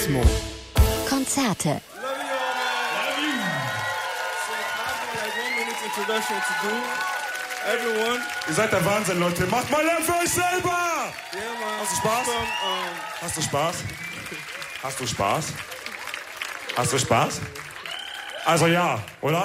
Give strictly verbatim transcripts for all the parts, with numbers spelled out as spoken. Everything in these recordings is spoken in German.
Kosmo. Konzerte. Everyone. Ihr seid der Wahnsinn, Leute. Macht mal Lärm für euch selber! Yeah, man. Hast du Spaß? From, um, Hast du Spaß? Hast du Spaß? Hast du Spaß? Also ja, oder?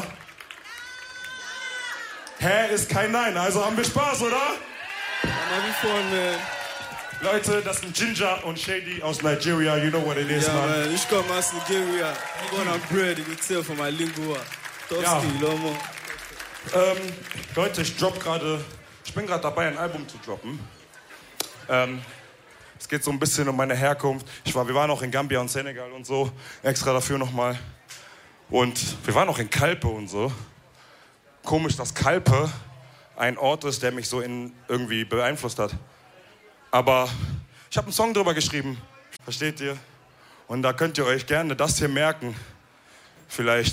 Hä ist kein Nein, also haben wir Spaß, oder? I'm having fun, man. Leute, das sind Ginger und Shady aus Nigeria. You know what it is, Yeah, man. man. Ich komme aus Nigeria. Born and bred, you can tell from my lingua. Ja. Toski, Lomo. Ähm, Leute, ich drop gerade, ich bin gerade dabei, ein Album zu droppen. Ähm, es geht so ein bisschen um meine Herkunft. Ich war, wir waren auch in Gambia und Senegal und so, extra dafür nochmal. Und wir waren auch in Kalpe und so. Komisch, dass Kalpe ein Ort ist, der mich so in, irgendwie beeinflusst hat. Aber ich habe einen Song drüber geschrieben, versteht ihr? Und da könnt ihr euch gerne das hier merken. Vielleicht.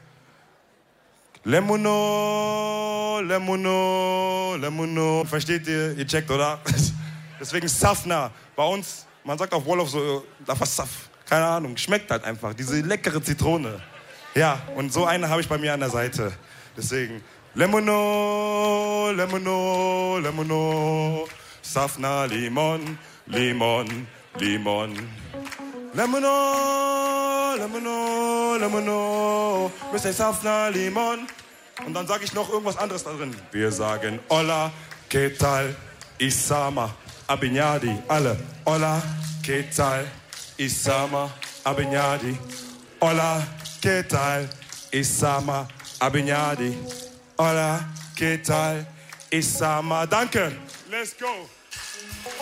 Lemono, Lemono, Lemono. Versteht ihr? Ihr checkt, oder? Deswegen Safna. Bei uns, man sagt auf Wolof so, da was Saf. Keine Ahnung, schmeckt halt einfach. Diese leckere Zitrone. Ja, und so eine habe ich bei mir an der Seite. Deswegen Lemono, Lemono, Lemono. Safna, Limon, Limon, Limon. Lemono, Lemono, Lemono. Mister Safna, Limon. Und dann sage ich noch irgendwas anderes da drin. Wir sagen Hola, ¿qué tal? Isama, Abinyadi. Alle. Hola, ¿qué tal? Isama, Abinyadi. Hola, ¿qué tal? Isama, Abinyadi. Hola, ¿qué tal? Isama. Danke. Let's go.